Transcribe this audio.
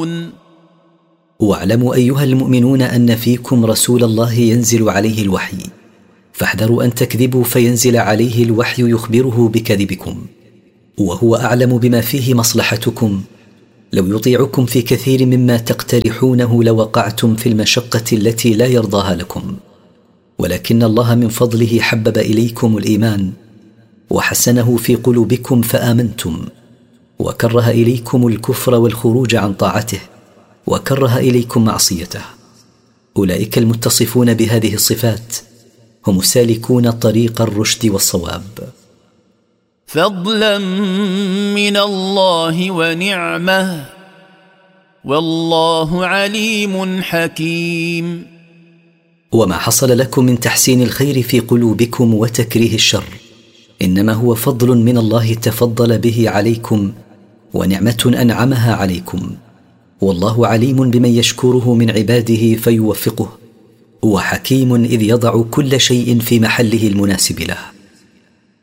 يخافون. واعلموا أيها المؤمنون أن فيكم رسول الله ينزل عليه الوحي، فاحذروا أن تكذبوا فينزل عليه الوحي يخبره بكذبكم، وهو أعلم بما فيه مصلحتكم. لو يطيعكم في كثير مما تقترحونه لوقعتم في المشقة التي لا يرضاها لكم، ولكن الله من فضله حبب إليكم الإيمان وحسنه في قلوبكم فآمنتم، وكره إليكم الكفر والخروج عن طاعته، وكره إليكم معصيته. أولئك المتصفون بهذه الصفات هم سالكون طريق الرشد والصواب. فضلا من الله ونعمه والله عليم حكيم. وما حصل لكم من تحسين الخير في قلوبكم وتكريه الشر إنما هو فضل من الله تفضل به عليكم ونعمة أنعمها عليكم، والله عليم بمن يشكره من عباده فيوفقه، وحكيم إذ يضع كل شيء في محله المناسب له.